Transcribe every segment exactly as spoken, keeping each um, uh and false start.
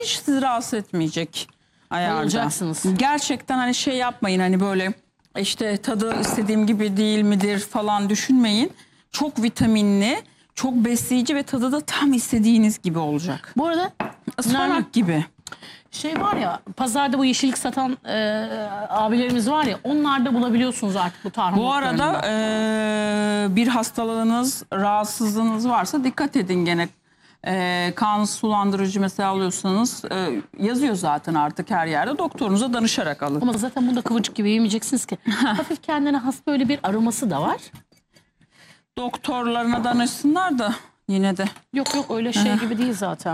hiç sizi rahatsız etmeyecek ayarda. Olacaksınız. Gerçekten hani şey yapmayın, hani böyle işte tadı istediğim gibi değil midir falan düşünmeyin. Çok vitaminli, çok besleyici ve tadı da tam istediğiniz gibi olacak. Bu arada Ispanak gibi. Şey var ya, pazarda bu yeşillik satan e, abilerimiz var ya, onlarda bulabiliyorsunuz artık bu tarhana. Bu arada e, bir hastalığınız, rahatsızlığınız varsa dikkat edin gene. E, kan sulandırıcı mesela alıyorsanız e, yazıyor zaten artık her yerde. Doktorunuza danışarak alın. Ama zaten bunu da kıvırcık gibi yemeyeceksiniz ki. Hafif kendine has böyle bir aroması da var. Doktorlarına danışsınlar da yine de. Yok yok, öyle şey gibi değil zaten.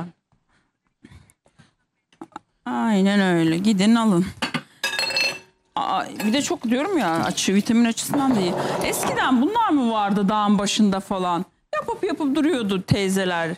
Aynen öyle. Gidin alın. Aa, bir de çok diyorum ya, açı, vitamin açısından da iyi. Eskiden bunlar mı vardı dağın başında falan? Yapıp yapıp duruyordu teyzeler.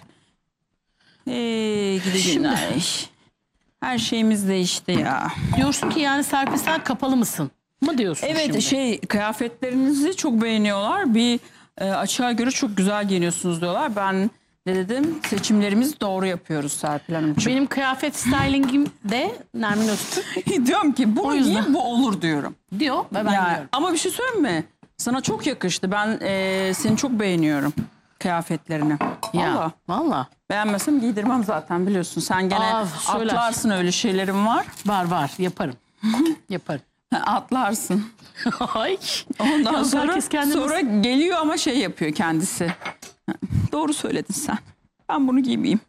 Hey, gidi Şimdi- günler. Her şeyimiz değişti ya. Diyorsun ki yani Serpil sen kapalı mısın mı diyorsun Evet, şimdi? şey, kıyafetlerinizi çok beğeniyorlar. Bir e, açığa göre çok güzel giyiniyorsunuz diyorlar. Ben de dedim, seçimlerimizi doğru yapıyoruz Serpil Hanımcığım. Benim kıyafet stylingim de Nermin Öztürk Diyorum ki bu O yüzden- giyin, bu olur diyorum. diyor ve ben Ya, diyorum. ama bir şey söyleyeyim mi? Sana çok yakıştı. Ben e, seni çok beğeniyorum, kıyafetlerini. Ya, Valla. valla. Beğenmesem giydirmem zaten, biliyorsun. Sen gene Aa, söyler. atlarsın, öyle şeylerim var. Var var, yaparım. Yaparım. Atlarsın. Ay. Ondan Yalnız sonra, herkes kendini sonra geliyor ama şey yapıyor kendisi. Doğru söyledin sen. Ben bunu giymeyeyim.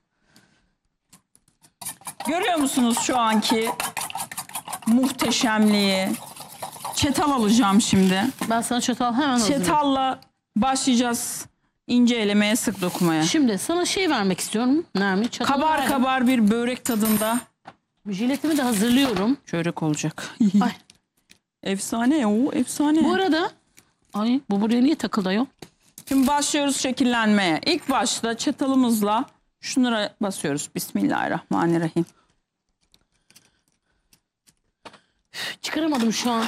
Görüyor musunuz şu anki muhteşemliği? Çatal alacağım şimdi. Ben sana çatal hemen hazırlayayım. Çatalla başlayacağız ince elemeye, sık dokumaya. Şimdi sana şey vermek istiyorum Nermin. Çatalı Kabar verdim. kabar bir börek tadında. Jiletimi de hazırlıyorum. Çörek olacak. Ay. Efsane o, efsane. Bu arada ay bu buraya niye takıldı ayol? Şimdi başlıyoruz şekillenmeye. İlk başta çatalımızla şunlara basıyoruz. Bismillahirrahmanirrahim. Çıkaramadım şu an.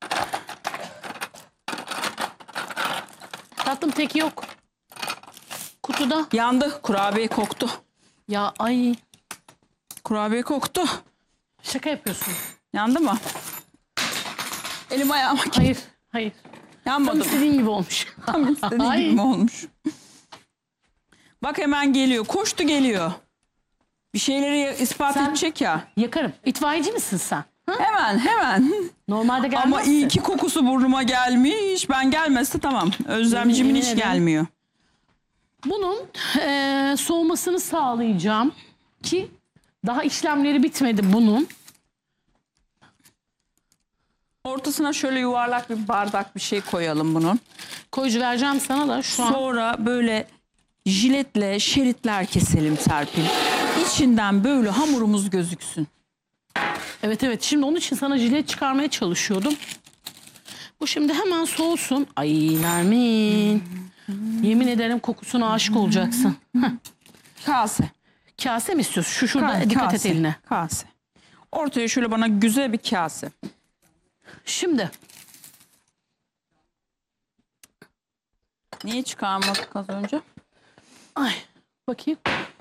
Tatlım tek yok. Kutuda. Yandı. Kurabiye koktu. Ya ay Kurabiye koktu. şaka yapıyorsun. Yandı mı? Elim ayağıma gitti. Hayır hayır. Tam Yanmadı mı? istediğin gibi olmuş. Tam istediğim Ay. gibi mi olmuş? Bak hemen geliyor. Koştu geliyor. Bir şeyleri ispat Sen- edecek ya. Yakarım. İtfaiyeci misin sen? Ha? Hemen hemen. Normalde gelmezsin. Ama iyi ki kokusu burnuma gelmiş. Ben gelmezse tamam. Özlemcimin Yemin hiç ederim. gelmiyor. Bunun eee, soğumasını sağlayacağım ki daha işlemleri bitmedi bunun. Ortasına şöyle yuvarlak bir bardak bir şey koyalım bunun. Koyucu vereceğim sana da şu an. Sonra böyle jiletle şeritler keselim Serpil. İçinden böyle hamurumuz gözüksün. Evet evet, şimdi onun için sana jilet çıkarmaya çalışıyordum. Bu şimdi hemen soğusun. Ay Nermin. Yemin ederim kokusuna aşık olacaksın. Heh. Kase. Kase mi istiyorsun? Şu şurada Ka- dikkat kase, et eline. Kase. Ortaya şöyle bana güzel bir kase. Şimdi Niye çıkarmadık az önce? ay bakayım.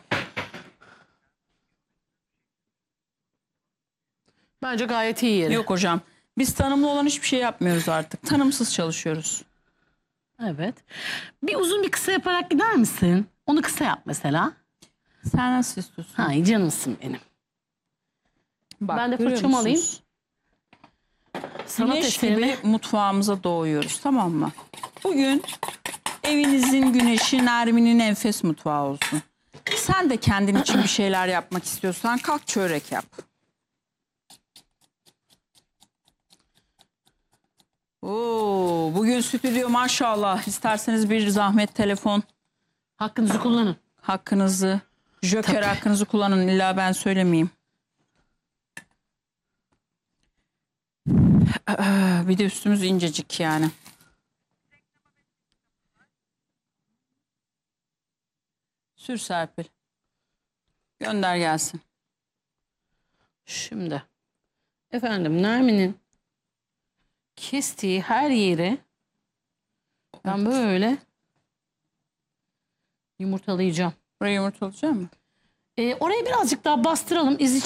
Bence gayet iyi yeri. Yok hocam. Biz tanımlı olan hiçbir şey yapmıyoruz artık. Tanımsız çalışıyoruz. Evet. Bir uzun bir kısa yaparak gider misin? Onu kısa yap mesela. Sen nasıl istiyorsun? Ay canımsın benim. Bak, Ben de görüyor fırçamı alayım. musunuz? Sanat Güneş eserine. gibi mutfağımıza doğuyoruz, tamam mı? Bugün evinizin güneşi Nermin'in enfes mutfağı olsun. Sen de kendin için bir şeyler yapmak istiyorsan kalk çörek yap. Oo, bugün stüdyo maşallah. İsterseniz bir zahmet telefon Hakkınızı kullanın. hakkınızı, joker Tabii. hakkınızı kullanın. İlla ben söylemeyeyim. Bir de üstümüz incecik yani. Sür Serpil. Gönder gelsin. Şimdi efendim Nermin'in kestiği her yeri ben böyle yumurtalayacağım. Buraya yumurta olacak mı? Ee, orayı birazcık daha bastıralım. İzi